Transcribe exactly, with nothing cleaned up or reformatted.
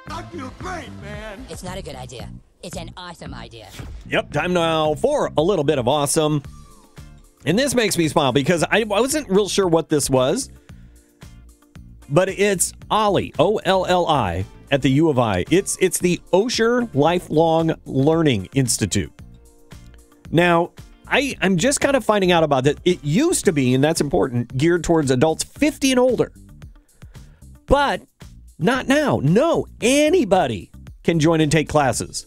I feel great, man. It's not a good idea. It's an awesome idea. Yep, time now for a little bit of awesome. And this makes me smile because I wasn't real sure what this was. But it's Olli, O L L I, at the U of I. It's, it's the Osher Lifelong Learning Institute. Now, I, I'm just kind of finding out about that. It used to be, and that's important, geared towards adults fifty and older. But not now. No, anybody can join and take classes.